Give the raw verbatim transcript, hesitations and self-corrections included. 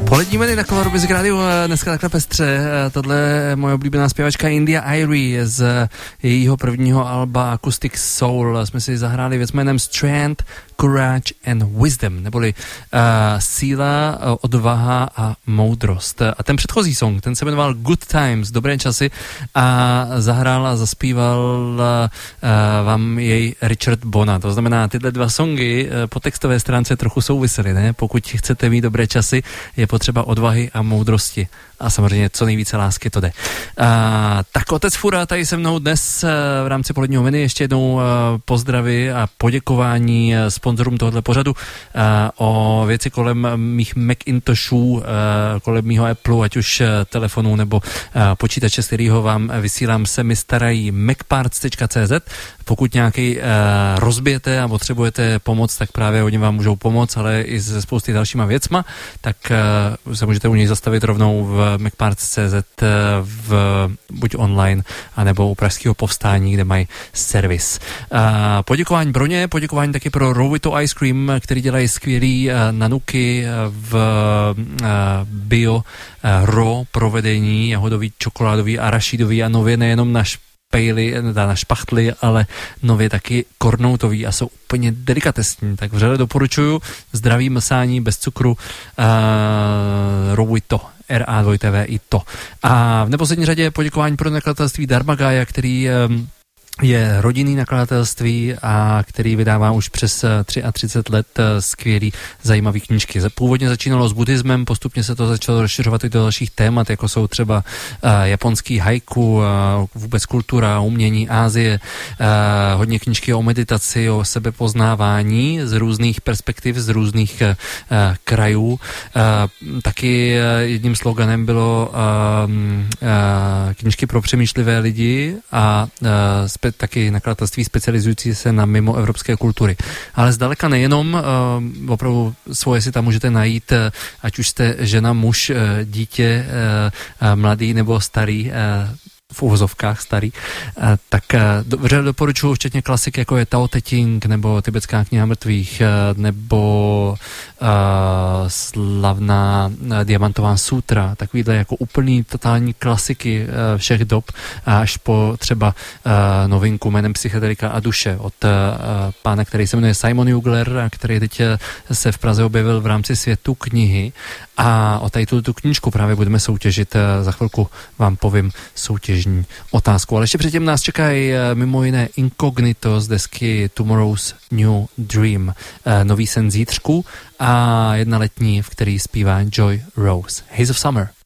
Polední meny na Color Music Radio dneska takhle pestře. Tohle je moje oblíbená zpěvačka India Arie z jejího prvního alba Acoustic Soul. Jsme si zahráli věc jménem Strength, Courage and Wisdom, neboli uh, síla, uh, odvaha a moudrost. A ten předchozí song, ten se jmenoval Good Times, dobré časy, a zahrál a zaspíval uh, vám jej Richard Bona. To znamená, tyhle dva songy uh, po textové stránce trochu souvisely, ne? Pokud chcete mít dobré časy, je potřeba odvahy a moudrosti. A samozřejmě co nejvíce lásky to jde. Uh, tak otec Fura tady se mnou dnes uh, v rámci poledního menu ještě jednou uh, pozdravy a poděkování uh, sponzorům tohoto pořadu uh, o věci kolem mých Macintoshů, uh, kolem mýho Apple, ať už uh, telefonu nebo uh, počítače, z kterého vám vysílám, se mi starají macparts tečka cé zet. Pokud nějaký uh, rozbijete a potřebujete pomoc, tak právě oni vám můžou pomoct, ale i se spousty dalšíma věcma, tak uh, se můžete u něj zastavit rovnou v macparts tečka cé zet v, buď online, anebo u Pražského povstání, kde mají servis. Uh, poděkování pro ně, poděkování taky pro Rowito Ice Cream, který dělají skvělý uh, nanuky v uh, bio uh, raw provedení, jahodový, čokoládový, arašidový a nově nejenom na špejly, na špachtly, ale nově taky kornoutový a jsou úplně delikatesní. Tak vřele doporučuju. Zdraví mlsání bez cukru, uh, Rowito. R A dva T V I to. A v neposlední řadě poděkování pro nakladatelství Dharmagaya, který um, je rodinný nakladatelství a který vydává už přes třicet tři let skvělý, zajímavý knížky. Původně začínalo s buddhismem, postupně se to začalo rozšiřovat i do dalších témat, jako jsou třeba uh, japonský haiku, uh, vůbec kultura, umění, Asie, uh, hodně knížky o meditaci, o sebepoznávání z různých perspektiv, z různých uh, krajů. Uh, taky uh, jedním sloganem bylo uh, uh, knížky pro přemýšlivé lidi a uh, taky nakladatelství specializující se na mimoevropské kultury. Ale zdaleka nejenom, uh, opravdu svoje si tam můžete najít, uh, ať už jste žena, muž, uh, dítě, uh, uh, mladý nebo starý, uh, v uvozovkách starý, tak dobře doporučuji včetně klasik, jako je Tao Te Ching, nebo Tibetská kniha mrtvých, nebo uh, slavná Diamantová sutra, takovýhle jako úplný totální klasiky uh, všech dob, až po třeba uh, novinku jménem Psychedelika a duše od uh, pána, který se jmenuje Simon Jugler, který teď se v Praze objevil v rámci Světu knihy, a o tady tu, tu knížku právě budeme soutěžit. Za chvilku vám povím soutěžní otázku. Ale ještě předtím nás čekají mimo jiné Incognito z desky Tomorrow's New Dream, nový sen zítřku a jedna letní, v který zpívá Joy Rose. Haze of Summer.